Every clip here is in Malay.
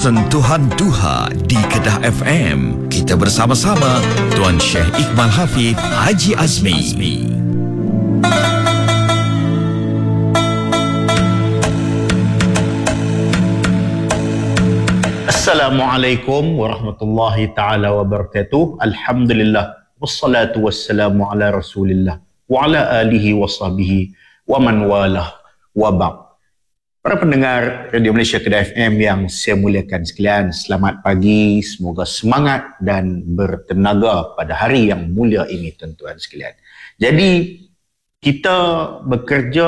Sentuhan Duha di Kedah FM. Kita bersama-sama Tuan Syekh Iqbal Hafiz Haji Azmi. Assalamualaikum warahmatullahi ta'ala wabarakatuh. Alhamdulillah. Wassalatu wassalamu ala rasulillah. Wa ala alihi wa sahbihi wa man walah wa ba'd. Para pendengar Radio Malaysia Kedah FM yang saya muliakan sekalian, selamat pagi, semoga semangat dan bertenaga pada hari yang mulia ini tuan-tuan sekalian. Jadi, kita bekerja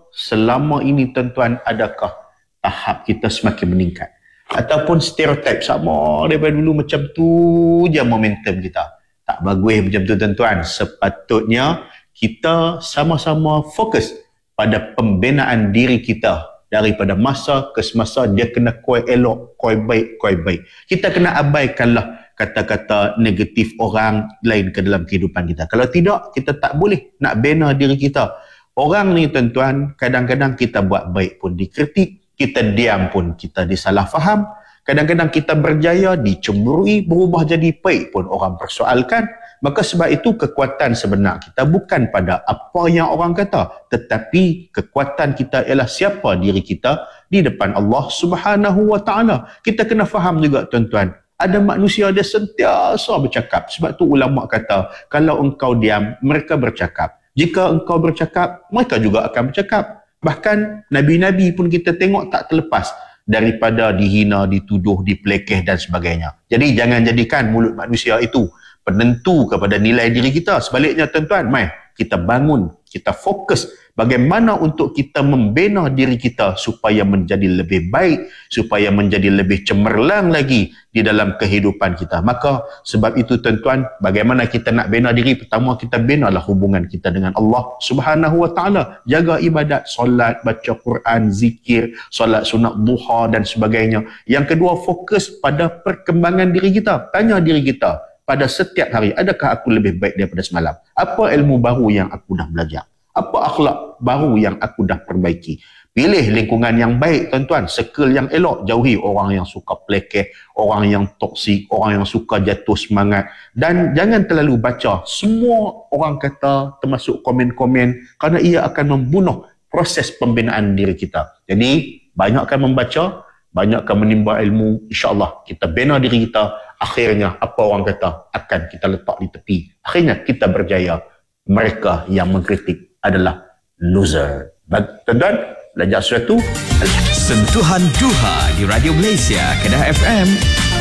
selama ini tuan-tuan, adakah tahap kita semakin meningkat? Ataupun stereotip sama daripada dulu macam tu je momentum kita? Tak bagus macam tu tuan-tuan. Sepatutnya kita sama-sama fokus pada pembinaan diri kita. Daripada masa ke semasa, dia kena koi elok, koi baik. Kita kena abaikanlah kata-kata negatif orang lain ke dalam kehidupan kita. Kalau tidak, kita tak boleh nak bina diri kita. Orang ni tuan-tuan, kadang-kadang kita buat baik pun dikritik, kita diam pun kita disalah faham, kadang-kadang kita berjaya dicemburui, berubah jadi baik pun orang persoalkan. Maka sebab itu kekuatan sebenar kita bukan pada apa yang orang kata, tetapi kekuatan kita ialah siapa diri kita di depan Allah Subhanahu wa taala. Kita kena faham juga tuan-tuan, ada manusia dia sentiasa bercakap. Sebab tu ulama kata, kalau engkau diam, mereka bercakap. Jika engkau bercakap, mereka juga akan bercakap. Bahkan nabi-nabi pun kita tengok tak terlepas daripada dihina, dituduh, dipelekeh dan sebagainya. Jadi jangan jadikan mulut manusia itu penentu kepada nilai diri kita. Sebaliknya tuan-tuan, mari kita bangun, kita fokus bagaimana untuk kita membina diri kita supaya menjadi lebih baik, supaya menjadi lebih cemerlang lagi di dalam kehidupan kita. Maka sebab itu tuan-tuan, bagaimana kita nak bina diri? Pertama, kita binalah hubungan kita dengan Allah Subhanahu wa taala. Jaga ibadat, solat, baca Quran, zikir, solat sunat duha dan sebagainya. Yang kedua, fokus pada perkembangan diri kita. Tanya diri kita pada setiap hari, adakah aku lebih baik daripada semalam? Apa ilmu baru yang aku dah belajar? Apa akhlak baru yang aku dah perbaiki? Pilih lingkungan yang baik tuan-tuan, circle yang elok, jauhi orang yang suka pelekeh, orang yang toksik, orang yang suka jatuh semangat, dan jangan terlalu baca semua orang kata termasuk komen-komen, kerana ia akan membunuh proses pembinaan diri kita. Jadi banyakkan membaca, banyakkan menimba ilmu, insya-Allah kita bina diri kita. Akhirnya apa orang kata akan kita letak di tepi. Akhirnya kita berjaya. Mereka yang mengkritik adalah loser. Tuan-tuan, belajar sesuatu. Sentuhan Duha di Radio Malaysia Kedah FM.